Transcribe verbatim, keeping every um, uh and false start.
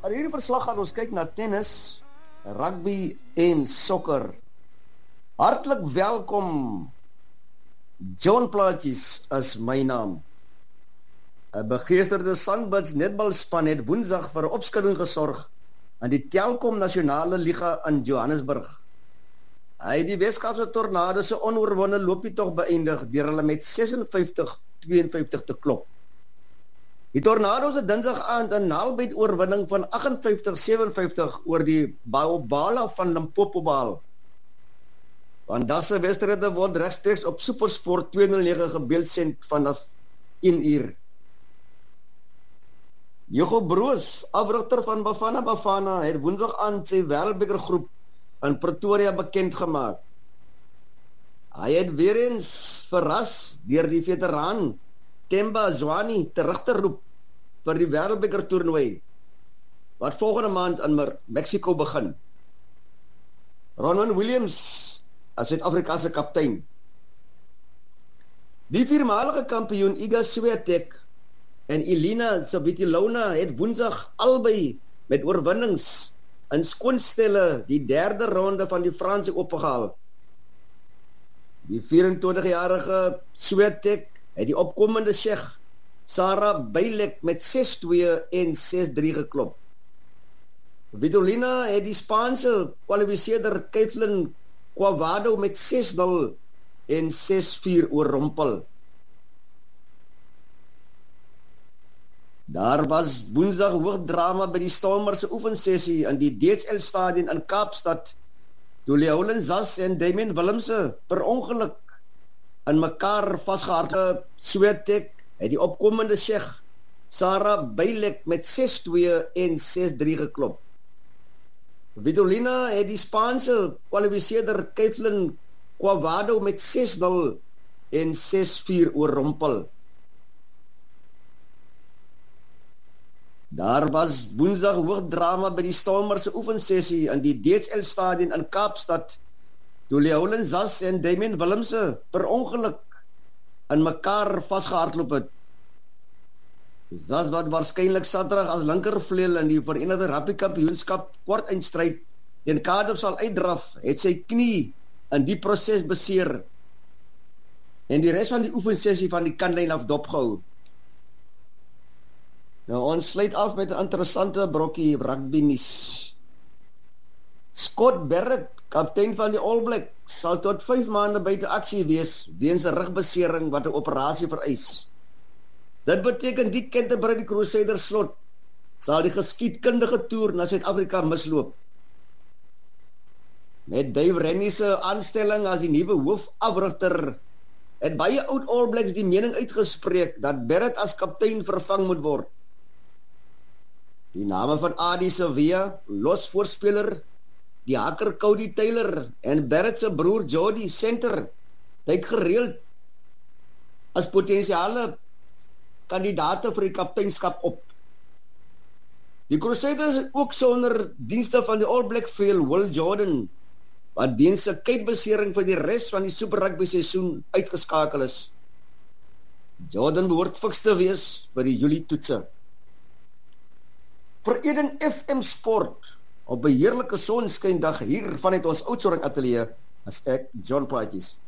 In hierdie verslag gaan ons kyk na tennis, rugby en sokker. Hartlik welkom. John Plaatjes is my naam. 'n Begeesterde Sunbirds netbalspan het Woensdag vir 'n opskudding gesorg aan die Telkom Nasionale Liga in Johannesburg. Hy het die Weskaapse Tornado's se onoorwonde looptocht beëindig deur hulle met vysensestig tweeënvyftig te klop. Die Tornado's het Dinsdag aand 'n naalbyt oorwinning van vyftig sewenvyftig oor die Baobala van Limpopo behaal. Vandag se wedstryde word regstreeks op SuperSport tweehonderdnege gebeeldsend vanaf een uur. Hugo Broos, afrigter van Bafana Bafana, het Woensdag aand sy Wêreldbeker groep in Pretoria bekend gemaak. Hy het weer eens verras deur die veteraan Themba Zwane terug te roep vir die Wêreldbeker toernooi wat volgende maand in Mexico begin. Ronwen Williams as Suid-Afrikaanse kaptein. Die viermalige kampioen Iga Swiatek en Elina Svitolina het Woensdag albei met oorwinnings in skoonstelle die derde ronde van die Franse Ope gehaal. Die vyf-en-twintigjarige Swiatek het die opkomende Tsjech Sara Bejlek met ses twee en ses drie geklop. Svitolina het die Spaanse kwalifiseerder Caitlin Quavado met ses nul en ses vier oorrompel. Daar was Woensdag hoogdrama by die Stormers se oefensessie in die D H L stadion in Kaapstad, toe Leolin Zas en Damien Willemse per ongeluk in mekaar vasgehardloop. Swiatek het die opkomende Tsjech Sara Bejlek met ses twee en ses drie geklop. Svitolina het die Spaanse kwalifiseerder Caitlin Quavado met ses nul en ses vier oorrompel. Daar was Woensdag hoogdrama by die Stormers se oefensessie in die D H L stadion in Kaapstad, toe Leolin Zas en Damien Willemse per ongeluk in mekaar vasgehardloop het. Zas, wat waarskynlik Saterdag as linkervleuel in die Verenigde Rugby Kampioenskap kwartfinale teen Cardiff sal uitdraf, het sy knie in die proses beseer en die res van die oefensessie van die kantlyn af dopgehou. Nou, ons sluit af met 'n interessante brokkie rugby nuus. Scott Barrett, kaptein van die All Blacks, sal tot vyf maande buite aksie wees weens 'n rugbesering wat 'n operasie vereis. Dit beteken die Canterbury Crusaders slot sal die geskiedkundige toer na Suid-Afrika misloop. Met Dave Rennie se aanstelling as die nuwe hoofafrigter het baie oud All Blacks die mening uitgespreek dat Barrett as kaptein vervang moet word. Die name van Adi Sevilla, losvoorspeler, die hakker Cody Taylor en Barrett se broer Jody Center duik gereeld as potensiale kandidate vir die kapteinskap op. Die Crusaders is ook sonder dienste van die All Black veel Will Jordan, wat weens 'n kuitbesering vir die res van die Super Rugby seisoen uitgeskakel is. Jordan behoort fiks te wees vir die Julie toetse. Vir Eden F M Sport, op 'n heerlike sonskyndag hier vanuit ons Oudtshoorn ateljee, as ek John Plaatjes.